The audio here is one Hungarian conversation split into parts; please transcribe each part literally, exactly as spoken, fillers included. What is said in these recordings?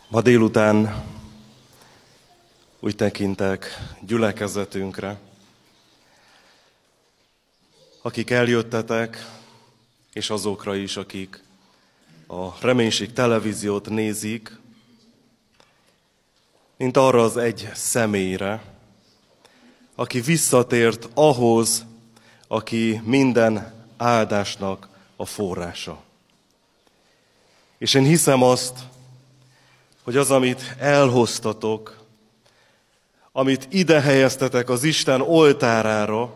Ma délután úgy tekintek gyülekezetünkre, akik eljöttetek, és azokra is, akik a Reménység televíziót nézik, mint arra az egy személyre, aki visszatért ahhoz, aki minden áldásnak a forrása. És én hiszem azt, hogy az, amit elhoztatok, amit ide helyeztetek az Isten oltárára,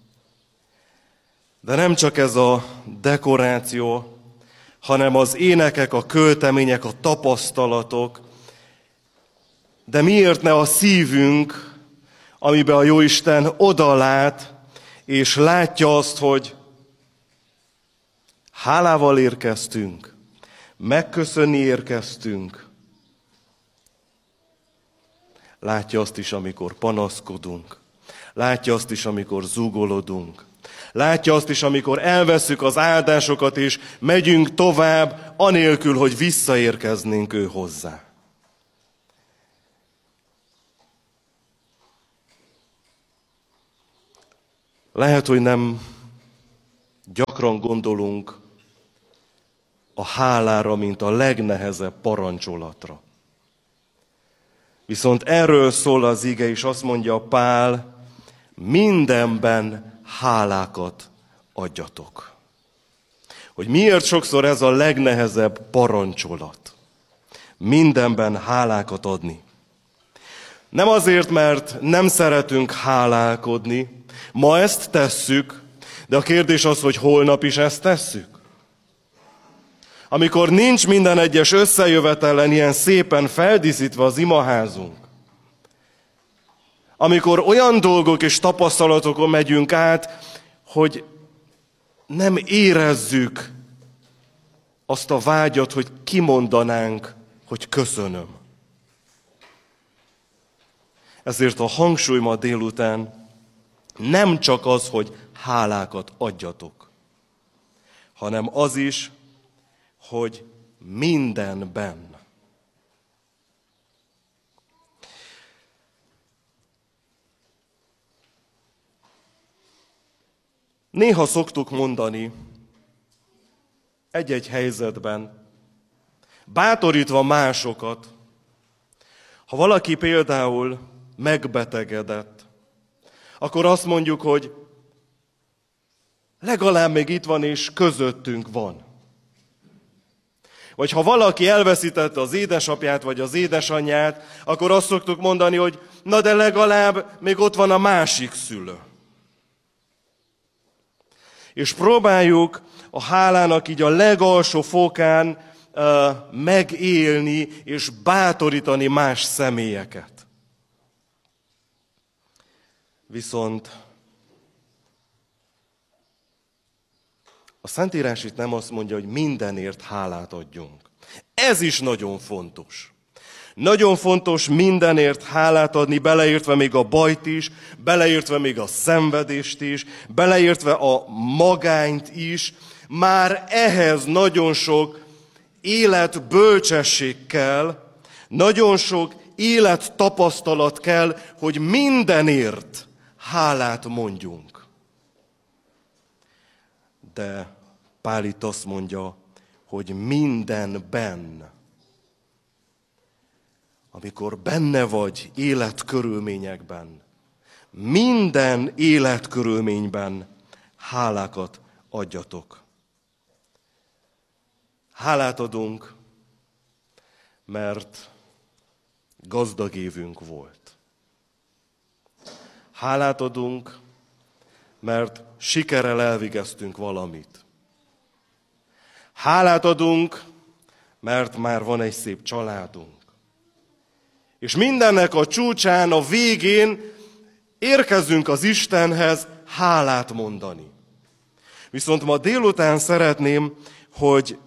de nem csak ez a dekoráció, hanem az énekek, a költemények, a tapasztalatok, de miért ne a szívünk, amiben a Jóisten odalát, és látja azt, hogy hálával érkeztünk, megköszönni érkeztünk. Látja azt is, amikor panaszkodunk. Látja azt is, amikor zúgolodunk. Látja azt is, amikor elvesszük az áldásokat, és megyünk tovább, anélkül, hogy visszaérkeznénk ő hozzá. Lehet, hogy nem gyakran gondolunk a hálára, mint a legnehezebb parancsolatra. Viszont erről szól az ige, és azt mondja Pál, mindenben hálákat adjatok. Hogy miért sokszor ez a legnehezebb parancsolat? Mindenben hálákat adni. Nem azért, mert nem szeretünk hálálkodni, ma ezt tesszük, de a kérdés az, hogy holnap is ezt tesszük. Amikor nincs minden egyes összejövetelen ilyen szépen feldíszítve az imaházunk, amikor olyan dolgok és tapasztalatokon megyünk át, hogy nem érezzük azt a vágyat, hogy kimondanánk, hogy köszönöm. Ezért a hangsúly ma délután nem csak az, hogy hálákat adjatok, hanem az is, hogy mindenben. Néha szoktuk mondani egy-egy helyzetben, bátorítva másokat, ha valaki például megbetegedett, akkor azt mondjuk, hogy legalább még itt van és közöttünk van. Vagy ha valaki elveszítette az édesapját vagy az édesanyját, akkor azt szoktuk mondani, hogy na de legalább még ott van a másik szülő. És próbáljuk a hálának így a legalsó fokán uh, megélni és bátorítani más személyeket. Viszont a Szentírás itt nem azt mondja, hogy mindenért hálát adjunk. Ez is nagyon fontos. Nagyon fontos mindenért hálát adni, beleértve még a bajt is, beleértve még a szenvedést is, beleértve a magányt is. Már ehhez nagyon sok életbölcsesség kell, nagyon sok élettapasztalat kell, hogy mindenért hálát mondjunk. De Pál itt azt mondja, hogy mindenben, amikor benne vagy életkörülményekben, minden életkörülményben hálákat adjatok. Hálát adunk, mert gazdag évünk volt. Hálát adunk, mert sikerrel elvégeztünk valamit. Hálát adunk, mert már van egy szép családunk. És mindennek a csúcsán, a végén érkezünk az Istenhez hálát mondani. Viszont ma délután szeretném, hogy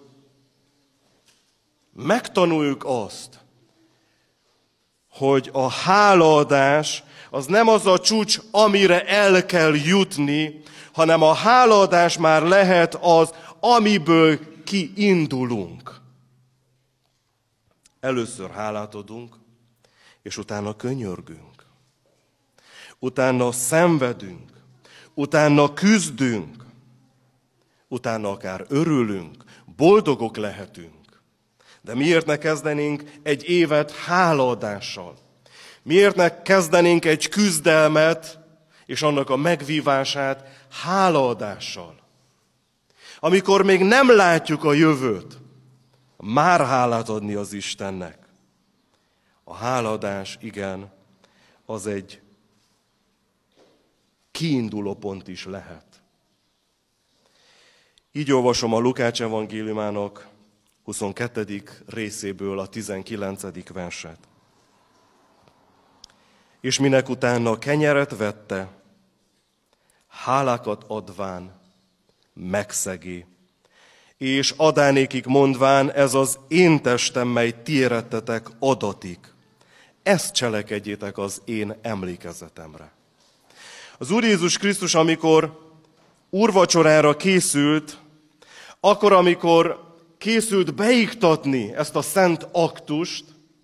megtanuljuk azt, hogy a hálaadás az nem az a csúcs, amire el kell jutni, hanem a hálaadás már lehet az, amiből kiindulunk. Először hálát adunk, és utána könyörgünk. Utána szenvedünk, utána küzdünk, utána akár örülünk, boldogok lehetünk. De miért ne kezdenénk egy évet hálaadással? Miért ne kezdenénk egy küzdelmet és annak a megvívását hálaadással? Amikor még nem látjuk a jövőt, már hálát adni az Istennek. A hálaadás, igen, az egy kiinduló pont is lehet. Így olvasom a Lukács evangéliumának huszonkettedik részéből a tizenkilencedik verset. És minek utána kenyeret vette, hálákat adván megszegi, és adánékig mondván, ez az én testem, mely ti érettetek, adatik. Ezt cselekedjétek az én emlékezetemre. Az Úr Jézus Krisztus, amikor úrvacsorára készült, akkor, amikor készült beiktatni ezt a szent aktust,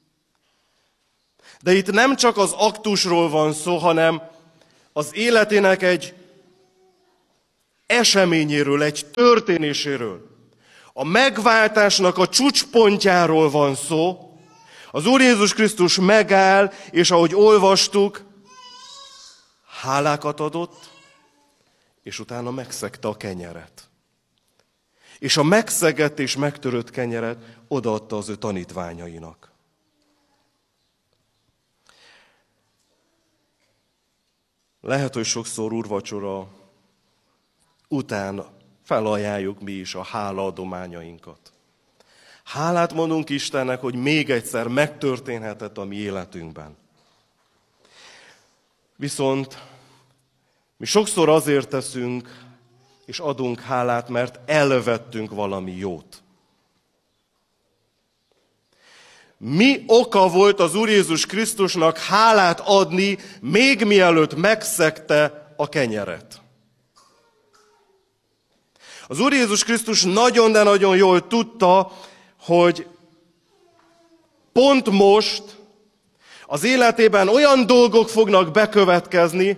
de itt nem csak az aktusról van szó, hanem az életének egy eseményéről, egy történéséről. A megváltásnak a csúcspontjáról van szó. Az Úr Jézus Krisztus megáll, és ahogy olvastuk, hálákat adott, és utána megszegte a kenyeret. És a megszegett és megtörött kenyeret odaadta az ő tanítványainak. Lehet, hogy sokszor úrvacsora után felajánljuk mi is a hálaadományainkat. Hálát mondunk Istennek, hogy még egyszer megtörténhetett a mi életünkben. Viszont mi sokszor azért teszünk és adunk hálát, mert elvettünk valami jót. Mi oka volt az Úr Jézus Krisztusnak hálát adni, még mielőtt megszegte a kenyeret? Az Úr Jézus Krisztus nagyon, de nagyon jól tudta, hogy pont most az életében olyan dolgok fognak bekövetkezni,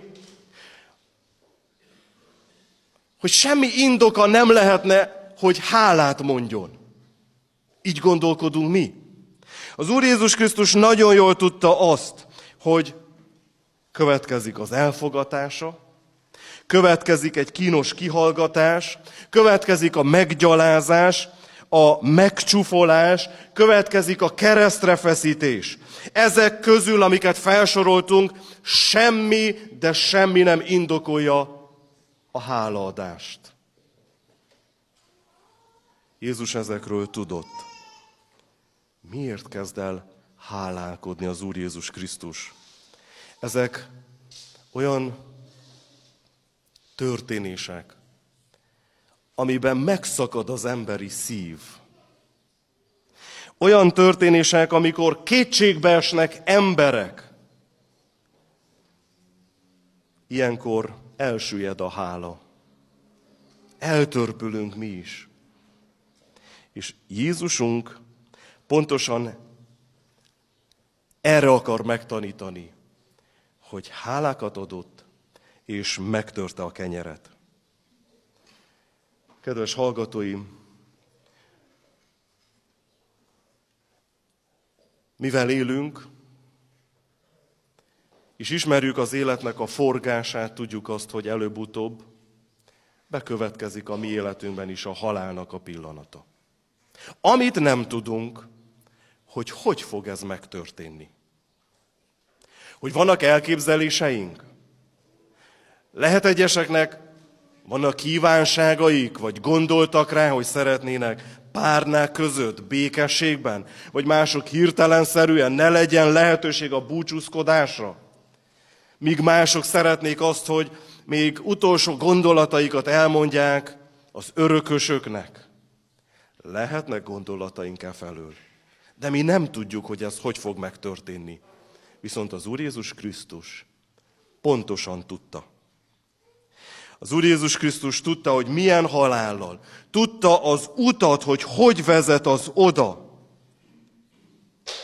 hogy semmi indoka nem lehetne, hogy hálát mondjon. Így gondolkodunk mi. Az Úr Jézus Krisztus nagyon jól tudta azt, hogy következik az elfogatása, következik egy kínos kihallgatás, következik a meggyalázás, a megcsúfolás, következik a keresztrefeszítés. Ezek közül, amiket felsoroltunk, semmi, de semmi nem indokolja a hálaadást. Jézus ezekről tudott. Miért kezd el hálálkodni az Úr Jézus Krisztus? Ezek olyan történések, amiben megszakad az emberi szív. Olyan történések, amikor kétségbe esnek emberek. Ilyenkor elsüllyed a hála. Eltörpülünk mi is. És Jézusunk pontosan erre akar megtanítani, hogy hálákat adott, és megtörte a kenyeret. Kedves hallgatóim, mivel élünk, és ismerjük az életnek a forgását, tudjuk azt, hogy előbb-utóbb bekövetkezik a mi életünkben is a halálnak a pillanata. Amit nem tudunk, hogy hogy fog ez megtörténni. Hogy vannak elképzeléseink? Lehet egyeseknek, vannak kívánságaik, vagy gondoltak rá, hogy szeretnének párnák között, békességben, vagy mások hirtelenszerűen ne legyen lehetőség a búcsúzkodásra. Míg mások szeretnék azt, hogy még utolsó gondolataikat elmondják az örökösöknek. Lehetnek gondolataink e felől, de mi nem tudjuk, hogy ez hogy fog megtörténni. Viszont az Úr Jézus Krisztus pontosan tudta. Az Úr Jézus Krisztus tudta, hogy milyen halállal. Tudta az utat, hogy hogy vezet az oda.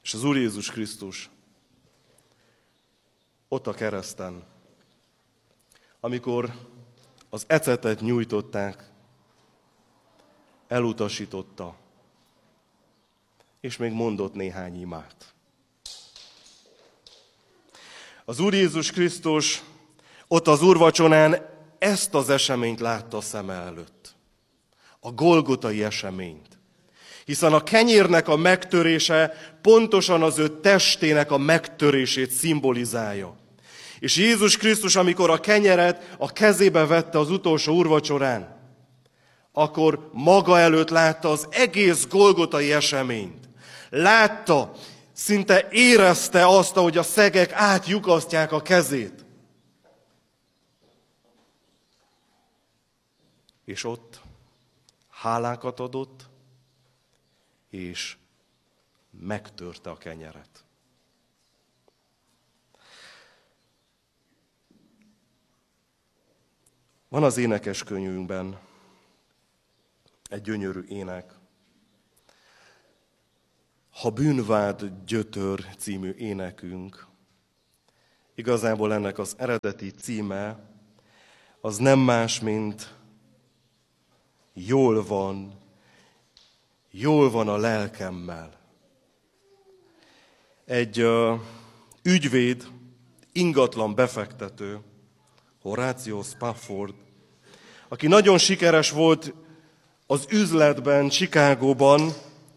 És az Úr Jézus Krisztus ott a kereszten, amikor az ecetet nyújtották, elutasította, és még mondott néhány imát. Az Úr Jézus Krisztus ott az úrvacsorán ezt az eseményt látta a szeme előtt. A golgotai eseményt. Hiszen a kenyérnek a megtörése pontosan az ő testének a megtörését szimbolizálja. És Jézus Krisztus, amikor a kenyeret a kezébe vette az utolsó úrvacsorán, akkor maga előtt látta az egész golgotai eseményt. Látta, szinte érezte azt, ahogy a szegek átlyukasztják a kezét. És ott hálákat adott, és megtörte a kenyeret. Van az énekeskönyvünkben egy gyönyörű ének. Ha bűnvád gyötör című énekünk. Igazából ennek az eredeti címe az nem más, mint jól van, jól van a lelkemmel. Egy uh, ügyvéd, ingatlan befektető, Horatio Spafford, aki nagyon sikeres volt az üzletben, Chicagóban,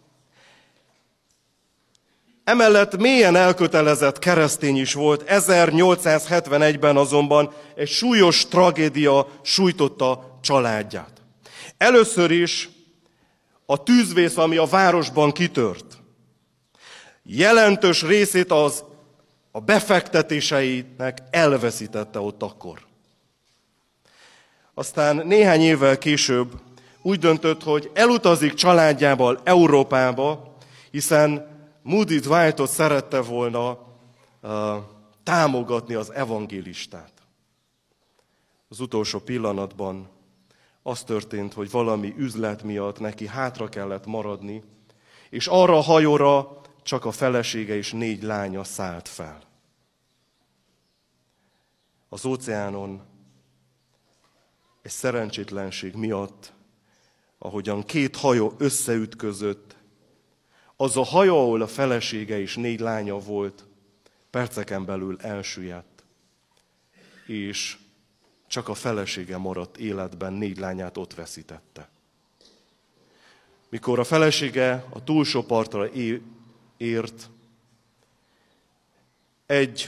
emellett mélyen elkötelezett keresztény is volt, ezernyolcszázhetvenegyben azonban egy súlyos tragédia sújtotta családját. Először is a tűzvész, ami a városban kitört, jelentős részét az a befektetéseinek elveszítette ott akkor. Aztán néhány évvel később úgy döntött, hogy elutazik családjával Európába, hiszen Moody Dwightot szerette volna uh, támogatni az evangélistát. Az utolsó pillanatban az történt, hogy valami üzlet miatt neki hátra kellett maradni, és arra a hajóra csak a felesége és négy lánya szállt fel. Az óceánon egy szerencsétlenség miatt, ahogyan két hajó összeütközött, az a hajó, ahol a felesége és négy lánya volt, perceken belül elsüllyedt, és csak a felesége maradt életben, négy lányát ott veszítette. Mikor a felesége a túlsó partra ért, egy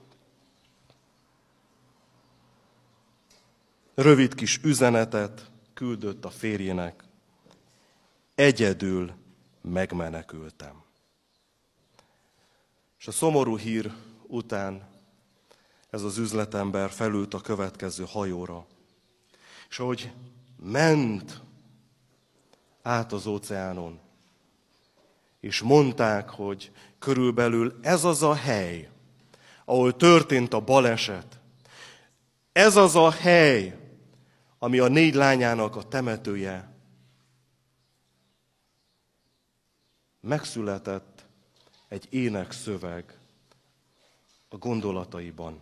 rövid kis üzenetet küldött a férjének: egyedül megmenekültem. És a szomorú hír után ez az üzletember felült a következő hajóra. És ahogy ment át az óceánon, és mondták, hogy körülbelül ez az a hely, ahol történt a baleset, ez az a hely, ami a négy lányának a temetője, megszületett egy énekszöveg a gondolataiban.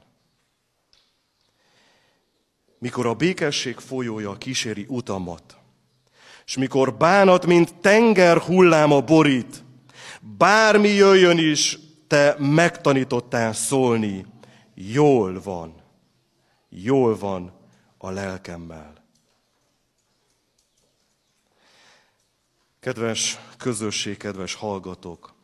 Mikor a békesség folyója kíséri utamat, és mikor bánat, mint tenger hulláma borít, bármi jöjjön is, te megtanítottál szólni, jól van, jól van a lelkemmel. Kedves közösség, kedves hallgatók!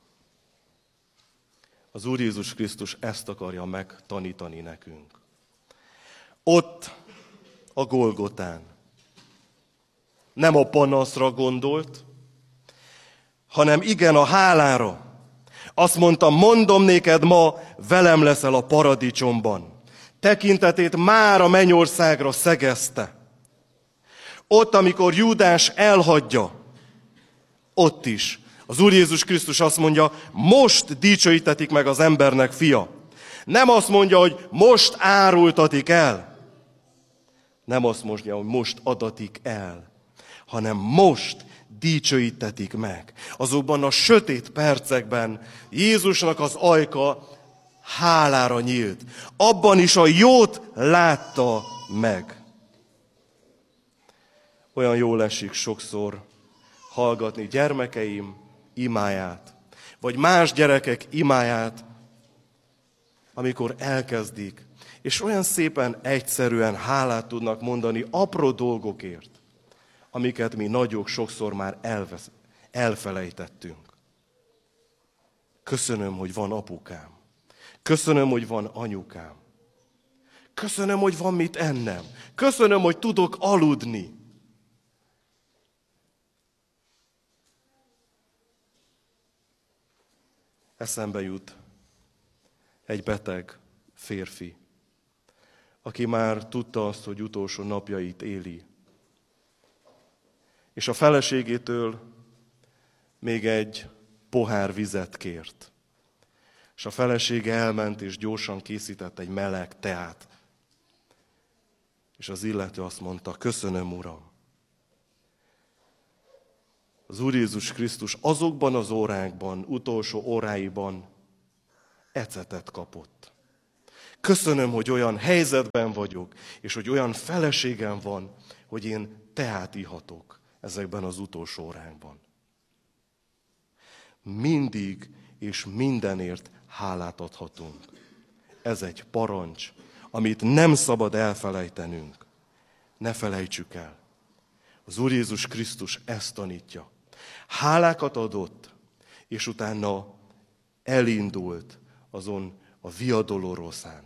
Az Úr Jézus Krisztus ezt akarja megtanítani nekünk. Ott a Golgotán nem a panaszra gondolt, hanem igen a hálára. Azt mondta, mondom néked, ma velem leszel a paradicsomban. Tekintetét már a mennyországra szegezte. Ott, amikor Júdás elhagyja, ott is az Úr Jézus Krisztus azt mondja, most dicsőítetik meg az embernek fia. Nem azt mondja, hogy most árultatik el. Nem azt mondja, hogy most adatik el. hanem most dicsőítetik meg. Azokban a sötét percekben Jézusnak az ajka hálára nyílt. Abban is a jót látta meg. Olyan jól esik sokszor hallgatni gyermekeim imáját, vagy más gyerekek imáját, amikor elkezdik, és olyan szépen, egyszerűen hálát tudnak mondani apró dolgokért, amiket mi nagyok sokszor már elvesz, elfelejtettünk. Köszönöm, hogy van apukám. Köszönöm, hogy van anyukám. Köszönöm, hogy van mit ennem. Köszönöm, hogy tudok aludni. Eszembe jut egy beteg férfi, aki már tudta azt, hogy utolsó napjait éli. És a feleségétől még egy pohár vizet kért. És a felesége elment, és gyorsan készített egy meleg teát. És az illető azt mondta, köszönöm, Uram. Az Úr Jézus Krisztus azokban az órákban, utolsó óráiban ecetet kapott. Köszönöm, hogy olyan helyzetben vagyok, és hogy olyan feleségem van, hogy én teát ihatok ezekben az utolsó órákban. Mindig és mindenért hálát adhatunk. Ez egy parancs, amit nem szabad elfelejtenünk. Ne felejtsük el. Az Úr Jézus Krisztus ezt tanítja. Hálákat adott, és utána elindult azon a Via Dolorosán.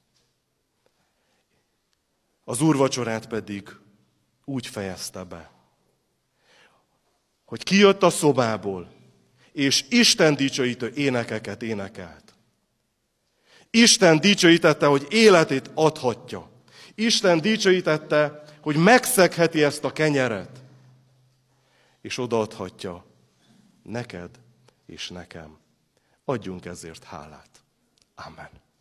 Az úrvacsorát pedig úgy fejezte be, hogy kijött a szobából, és Isten dicsőítő énekeket énekelt. Isten dicsőítette, hogy életét adhatja. Isten dicsőítette, hogy megszegheti ezt a kenyeret, és odaadhatja neked és nekem. Adjunk ezért hálát. Amen.